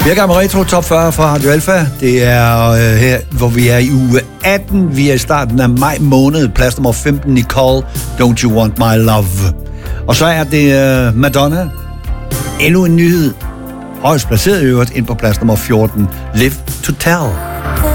Vi er gang med Retro Top 40 fra Radio Alpha. Det er her, hvor vi er i uge 18. Vi er i starten af maj måned. Plads nummer 15, Nicole, Don't You Want My Love. Og så er det Madonna. Endnu en nyhed. Højst placeret i øvrigt ind på plads nummer 14, Live to Tell.